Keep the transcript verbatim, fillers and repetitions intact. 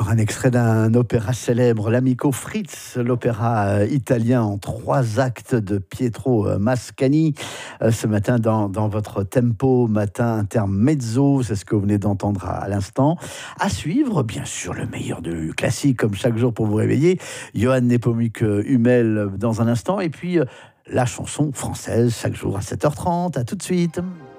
Alors, un extrait d'un opéra célèbre, l'Amico Fritz, l'opéra euh, italien en trois actes de Pietro euh, Mascagni. Euh, ce matin, dans, dans votre tempo matin intermezzo, c'est ce que vous venez d'entendre à, à l'instant. À suivre, bien sûr, le meilleur du classique, comme chaque jour pour vous réveiller. Johann Nepomuk Hummel dans un instant. Et puis, euh, la chanson française, chaque jour à sept heures trente. À tout de suite.